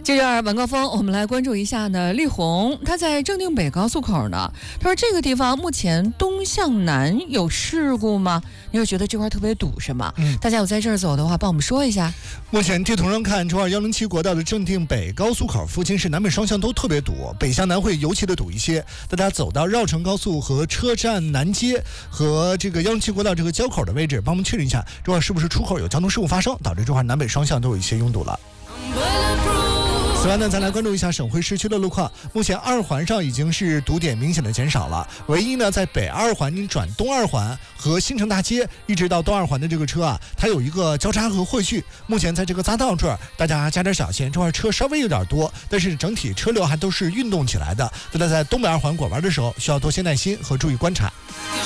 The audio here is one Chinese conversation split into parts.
接着晚高峰，我们来关注一下呢。力宏他在正定北高速口呢，他说这个地方目前东向南有事故吗？你有觉得这块特别堵是吗？大家有在这儿走的话，帮我们说一下。 目前地图上看，中20107国道的正定北高速口附近是南北双向都特别堵，北向南会尤其的堵一些。大家走到绕城高速和车站南街和这个107国道这个交口的位置，帮我们确认一下，这块是不是出口有交通事故发生，导致这块南北双向都有一些拥堵了。此外呢，咱来关注一下省会市区的路况。目前2环上已经是堵点明显的减少了，唯一呢在北2环你转东2环和新城大街一直到东2环的这个车啊，它有一个交叉和汇聚。目前在这个匝道这儿，大家加点小心，这块车稍微有点多，但是整体车流还都是运动起来的。大家在东北2环拐弯的时候，需要多些耐心和注意观察。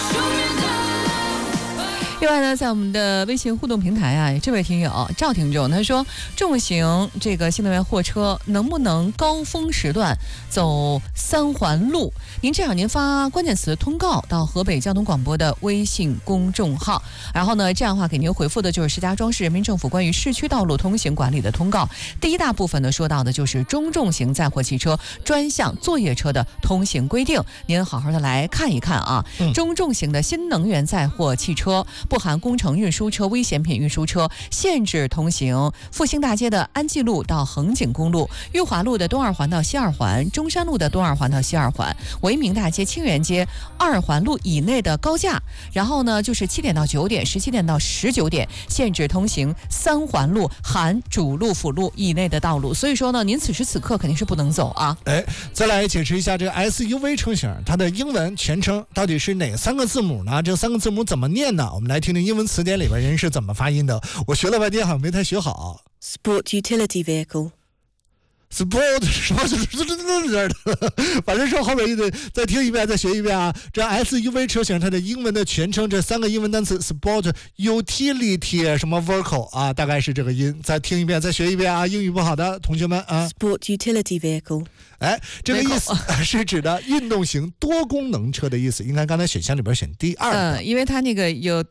另外呢，在我们的微信互动平台啊，这位听友赵听众他说，重型这个新能源货车能不能高峰时段走3环路？您这样您发关键词通告到河北交通广播的微信公众号，然后呢，这样的话给您回复的就是石家庄市人民政府关于市区道路通行管理的通告。第一大部分呢说到的就是中重型载货汽车专项作业车的通行规定，您好好的来看一看啊。中重型的新能源载货汽车不含工程运输车、危险品运输车，限制通行复兴大街的安济路到衡景公路、裕华路的东2环到西2环、中山路的东2环到西2环、维明大街、清源街2环路以内的高架。然后呢，就是7点到9点、17点到19点，限制通行3环路含主路、辅路以内的道路。所以说呢，您此时此刻肯定是不能走啊。 再来解释一下这个 SUV 车型，它的英文全称到底是哪3个字母呢？这3个字母怎么念呢？我们来听听英文词典里边人是怎么发音的。我学了半天好像没太学好。 Sport utility vehicle。 Sport 什么反正是后面一得再听一遍再学一遍啊。这 SUV 车型它的英文的全称，这3个英文单词 Sport utility 什么 vehicle 啊，大概是这个音。再听一遍再学一遍啊，英语不好的同学们啊。 Sport utility vehicle。 这个意思是指的运动型多功能车的意思，应该刚才选项里边选第2。 因为它那个有